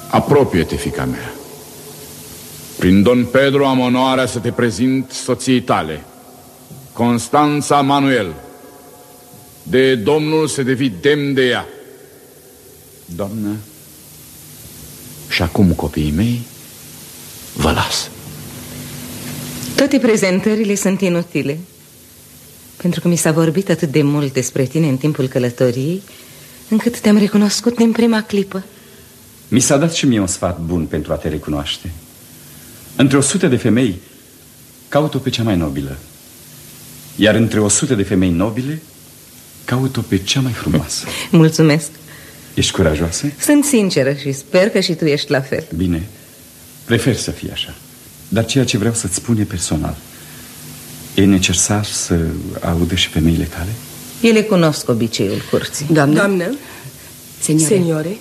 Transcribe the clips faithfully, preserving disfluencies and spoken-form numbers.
Apropie-te, fiica mea. Prin Don Pedro am onoarea să te prezint soției tale, Constanța Manuel. De Domnul să devii demn de ea. Doamnă, și acum, copiii mei, vă las. Toate prezentările sunt inutile, pentru că mi s-a vorbit atât de mult despre tine în timpul călătoriei, încât te-am recunoscut din prima clipă. Mi s-a dat și mie un sfat bun pentru a te recunoaște. Între o sută de femei, caut-o pe cea mai nobilă. Iar între o sută de femei nobile, caut-o pe cea mai frumoasă. Mulțumesc. Ești curajoasă? Sunt sinceră și sper că și tu ești la fel. Bine, prefer să fie așa. Dar ceea ce vreau să-ți spun e personal. E necesar să audă și femeile tale? Ele cunosc obiceiul curții. Doamnă, Doamnă. Seniore. Seniore.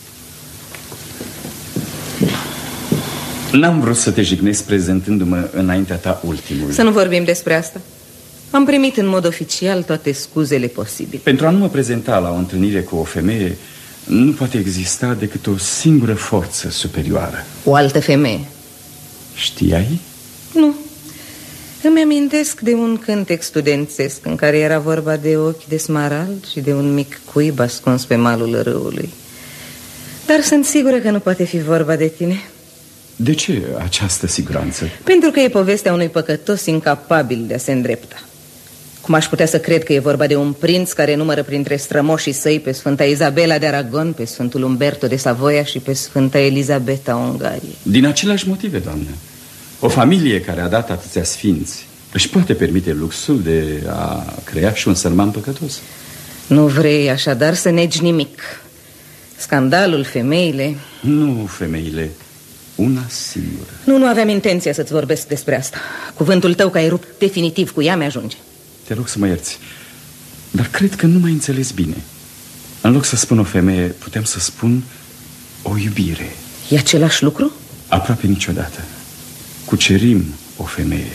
N-am vrut să te jignesc prezentându-mă înaintea ta ultimul. Să nu vorbim despre asta. Am primit în mod oficial toate scuzele posibile. Pentru a nu mă prezenta la o întâlnire cu o femeie, nu poate exista decât o singură forță superioară. O altă femeie. Știai? Nu. Îmi amintesc de un cântec studențesc în care era vorba de ochi de smarald și de un mic cuib ascuns pe malul râului. Dar sunt sigură că nu poate fi vorba de tine. De ce această siguranță? Pentru că e povestea unui păcătos incapabil de a se îndrepta. Cum aș putea să cred că e vorba de un prinț care numără printre strămoșii săi pe Sfânta Izabela de Aragon, pe Sfântul Umberto de Savoia și pe Sfânta Elizabeta a Ungariei? Din aceleași motive, doamnă. O familie care a dat atâția sfinți își poate permite luxul de a crea și un sărman păcătos. Nu vrei așadar să negi nimic. Scandalul, femeile... Nu femeile, una singură. Nu, nu aveam intenția să-ți vorbesc despre asta. Cuvântul tău că ai rupt definitiv cu ea mi-ajunge. Te rog să mă ierți, dar cred că nu m-ai înțeles bine. În loc să spun o femeie, puteam să spun o iubire. E același lucru? Aproape niciodată. Cucerim o femeie.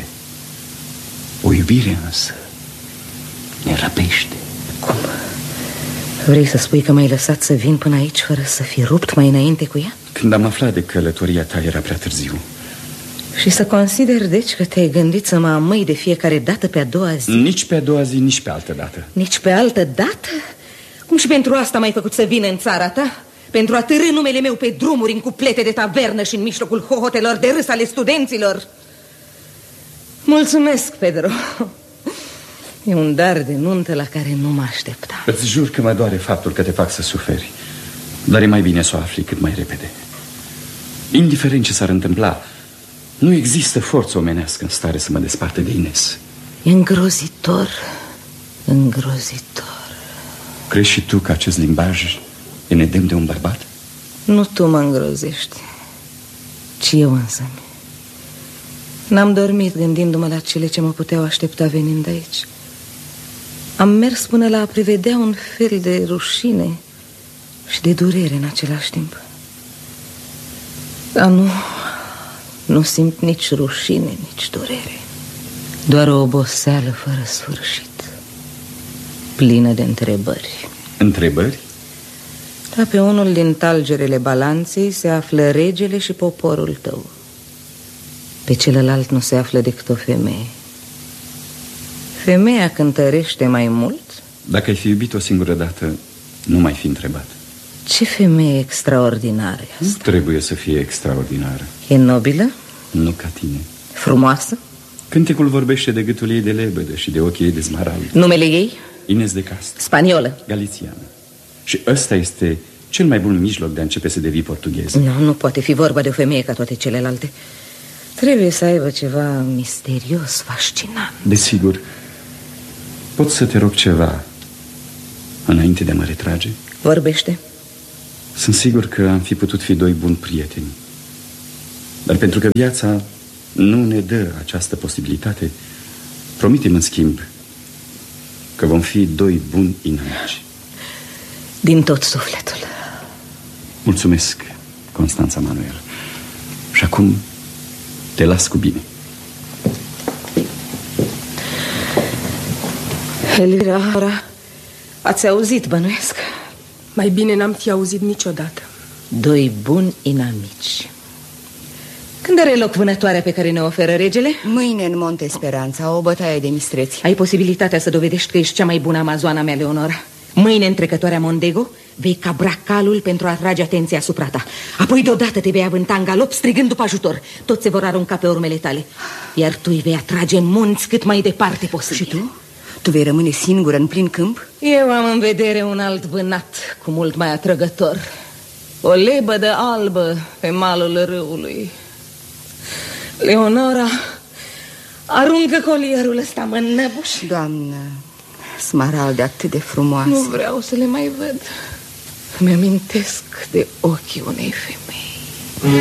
O iubire însă ne răpește. Cum? Vrei să spui că m-ai lăsat să vin până aici fără să fi rupt mai înainte cu ea? Când am aflat de călătoria ta era prea târziu. Și să consider deci că te-ai gândit să mă amâi de fiecare dată pe a doua zi? Nici pe a doua zi, nici pe altă dată. Nici pe altă dată? Cum și pentru asta m-ai făcut să vin în țara ta? Pentru a târî numele meu pe drumuri, în cuplete de tavernă și în mijlocul hohotelor de râs ale studenților? Mulțumesc, Pedro. E un dar de nuntă la care nu mă așteptam. Îți jur că mă doare faptul că te fac să suferi, dar e mai bine să o afli cât mai repede. Indiferent ce s-ar întâmpla, nu există forță omenească în stare să mă desparte de Ines. E îngrozitor, îngrozitor. Crezi și tu că acest limbaj e nedemn de un bărbat? Nu tu mă îngrozești, ci eu însămi. N-am dormit gândindu-mă la cele ce mă puteau aștepta venind aici. Am mers până la a prevedea un fel de rușine și de durere în același timp. Dar nu, nu simt nici rușine, nici durere. Doar o oboseală fără sfârșit, plină de întrebări. Întrebări? Da, pe unul din talgerele balanței se află regele și poporul tău. Pe celălalt nu se află decât o femeie. Femeia cântărește mai mult? Dacă ai fi iubit o singură dată, nu mai fi întrebat. Ce femeie extraordinară e asta? Nu trebuie să fie extraordinară. E nobilă? Nu ca tine. Frumoasă? Cântecul vorbește de gâtul ei de lebădă și de ochii ei de smarald. Numele ei? Ines de Castro. Spaniolă? Galițiană. Și ăsta este cel mai bun mijloc de a începe să devii portughez. Nu, nu poate fi vorba de o femeie ca toate celelalte. Trebuie să aibă ceva misterios, fascinant. Desigur. Pot să te rog ceva înainte de a mă retrage? Vorbește. Sunt sigur că am fi putut fi doi buni prieteni, dar pentru că viața nu ne dă această posibilitate, promitem în schimb că vom fi doi buni inamici. Din tot sufletul. Mulțumesc, Constanța Manuel. Și acum te las cu bine. Elvira, ați auzit, bănuiesc? Mai bine n-am fi auzit niciodată. Doi buni inamici. Când are loc vânătoarea pe care ne oferă regele? Mâine în Monte Speranța, o bătaie de mistreți. Ai posibilitatea să dovedești că ești cea mai bună amazoană mea, Leonora. Mâine, în trecătoarea Mondego, vei cabra calul pentru a atrage atenția asupra ta. Apoi deodată te vei avânta în galop, strigând după ajutor. Toți se vor arunca pe urmele tale, iar tu îi vei atrage în munți cât mai departe posibil. Și tu? Tu vei rămâne singură în plin câmp? Eu am în vedere un alt vânat cu mult mai atrăgător. O lebădă albă pe malul râului. Leonora, aruncă colierul ăsta, mă înnăbuș. Doamnă, smaralde atât de frumoase. Nu vreau să le mai văd. Îmi amintesc de ochii unei femei.